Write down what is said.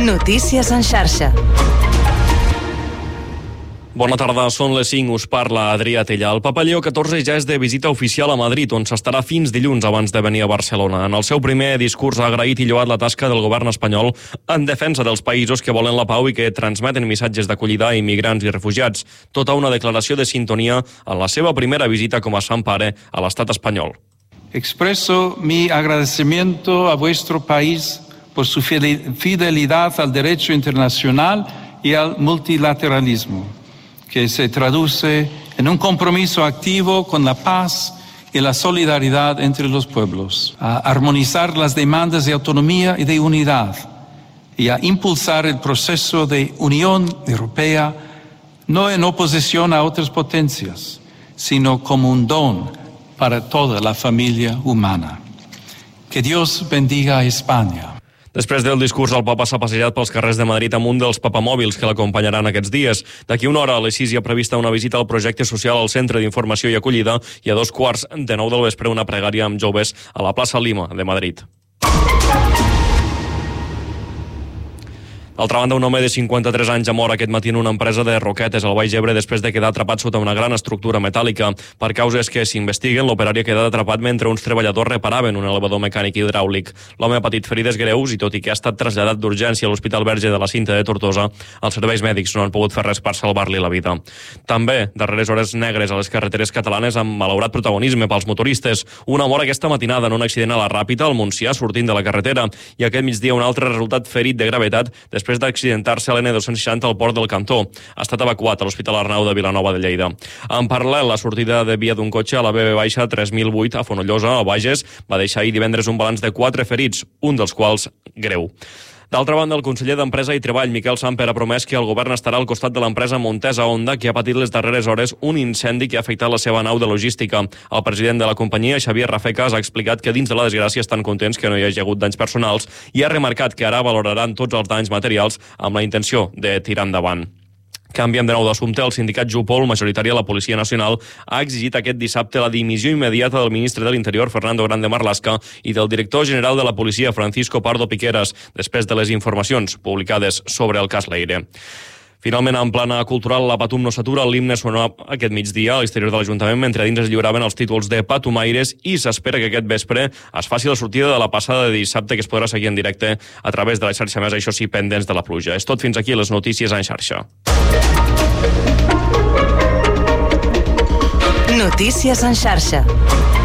Notícies en xarxa. Bona tarda, són les 5, us parla Adrià Tellà. El Papa Lleó XIV ja és de visita oficial a Madrid, on s'estarà fins dilluns abans de venir a Barcelona. En el seu primer discurs ha agraït i lloat la tasca del govern espanyol en defensa dels països que volen la pau i que transmeten missatges d'acollida a immigrants i refugiats. Tota una declaració de sintonia en la seva primera visita com a Sant Pare a l'estat espanyol. Expreso mi agradecimiento a vuestro país por su fidelidad al derecho internacional y al multilateralismo, que se traduce en un compromiso activo con la paz y la solidaridad entre los pueblos, a armonizar las demandas de autonomía y de unidad y a impulsar el proceso de Unión Europea no en oposición a otras potencias, sino como un don para toda la familia humana. Que Dios bendiga a España. Després del discurs, el papa s'ha passejat pels carrers de Madrid amb un dels papamòbils que l'acompanyaran aquests dies. D'aquí una hora a les 6 hi ha prevista una visita al projecte social al Centre d'Informació i Acollida i a 15:15 del vespre una pregària amb joves a la plaça Lima de Madrid. D'altra banda, un home de 53 anys ha mort aquest matí en una empresa de roquetes al Baix Ebre després de quedar atrapat sota una gran estructura metàl·lica. Per causes que s'investiguen, l'operari ha quedat atrapat mentre uns treballadors reparaven un elevador mecànic hidràulic. L'home ha patit ferides greus i, tot i que ha estat traslladat d'urgència a l'Hospital Verge de la Cinta de Tortosa, els serveis mèdics no han pogut fer res per salvar-li la vida. També, darreres hores negres a les carreteres catalanes amb malaurat protagonisme pels motoristes. Una mort aquesta matinada en un accident a la Ràpita, al Montsià, sortint de la carretera, i aquest migdia un altre resultat ferit de gravetat després d'accidentar-se a l'N260 al port del Cantó. Ha estat evacuat a l'Hospital Arnau de Vilanova de Lleida. En paral·lel, la sortida de via d'un cotxe a la BB-3008 a Fonollosa, a Bages, va deixar ahir divendres un balanç de 4 ferits, un dels quals greu. D'altra banda, el conseller d'Empresa i Treball, Miquel Samper, ha promès que el govern estarà al costat de l'empresa Montesa Honda, que ha patit les darreres hores un incendi que ha afectat la seva nau de logística. El president de la companyia, Xavier Rafecas, ha explicat que dins de la desgràcia estan contents que no hi hagi hagut danys personals i ha remarcat que ara valoraran tots els danys materials amb la intenció de tirar endavant. Canviem de nou d'assumpte. El sindicat Jupol, majoritari a la Policia Nacional, ha exigit aquest dissabte la dimissió immediata del ministre de l'Interior, Fernando Grande Marlaska, i del director general de la policia, Francisco Pardo Piqueras, després de les informacions publicades sobre el cas Leire. Finalment, en plana cultural, la Patum no s'atura. L'himne sonarà aquest migdia a l'exterior de l'Ajuntament, mentre dins es lliuraven els títols de Patumaires, i s'espera que aquest vespre es faci la sortida de la passada de dissabte, que es podrà seguir en directe a través de la xarxa Més, això sí, pendents de la pluja. És tot fins aquí les notícies en xarxa. Notícies en xarxa.